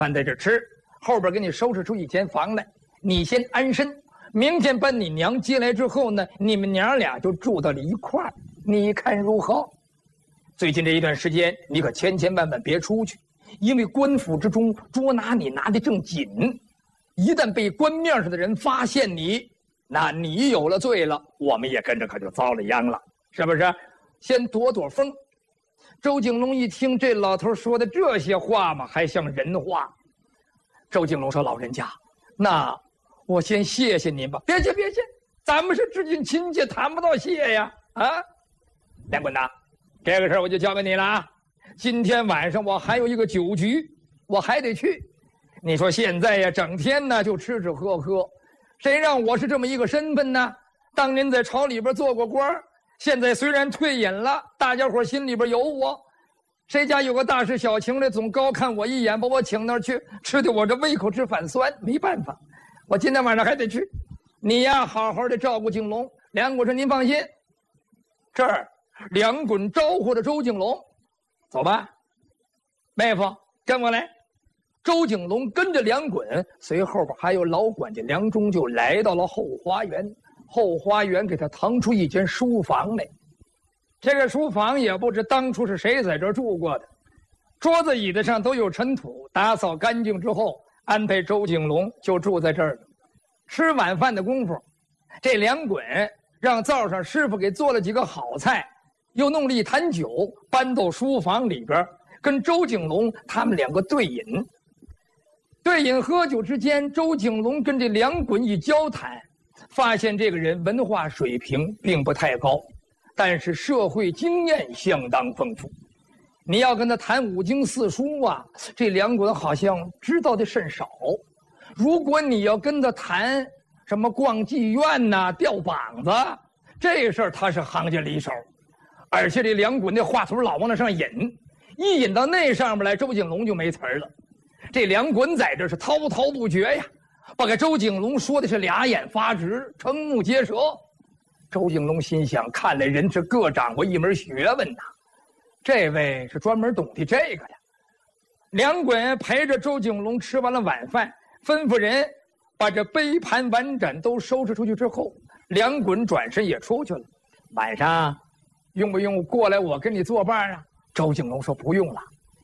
饭在这吃，后边给你收拾出一间房来，你先安身。明天把你娘接来之后呢，你们娘俩就住到了一块儿，你看如何？最近这一段时间，你可千万别出去，因为官府之中捉拿你拿得正紧，一旦被官面上的人发现你，那你有了罪了，我们也跟着可就遭了殃了，是不是？先躲躲风。周景龙一听这老头说的这些话嘛，还像人话。周景龙说：“老人家，那我先谢谢您吧。”别谢，咱们是至亲亲戚，谈不到谢呀。啊，梁滚呐，这个事儿我就交给你了啊。今天晚上我还有一个酒局，我还得去。你说现在呀，整天呢就吃吃喝喝，谁让我是这么一个身份呢？当年在朝里边做过官，现在虽然退隐了，大家伙心里边有我。谁家有个大事小情的，总高看我一眼，把我请那儿去，吃的我这胃口直反酸。没办法，我今天晚上还得去。你呀，好好的照顾景龙。梁滚说：“您放心。”这儿，梁滚招呼着周景龙：“走吧，妹夫，跟我来。”周景龙跟着梁滚，随后边还有老管家梁忠，就来到了后花园。后花园给他腾出一间书房来。这个书房也不知当初是谁在这儿住过的，桌子椅子上都有尘土，打扫干净之后，安排周景龙就住在这儿了。吃晚饭的功夫，这梁滚让灶上师傅给做了几个好菜，又弄了一坛酒，搬到书房里边，跟周景龙他们两个对饮。对饮喝酒之间，周景龙跟这梁滚一交谈，发现这个人文化水平并不太高，但是社会经验相当丰富。你要跟他谈五经四书啊，这梁滚好像知道的甚少。如果你要跟他谈什么逛妓院呐、吊膀子，这事儿他是行家里手。而且这梁滚那话头老往那上引，一引到那上面来，周景龙就没词儿了。这梁滚在这是滔滔不绝呀，把个周景龙说的是俩眼发直，瞠目结舌。周景龙心想，看来人是各掌握一门学问呐，这位是专门懂得这个呀。梁滚陪着周景龙吃完了晚饭，吩咐人把这杯盘碗盏都收拾出去之后，梁滚转身也出去了。晚上用不用过来我跟你作伴啊？周景龙说不用了，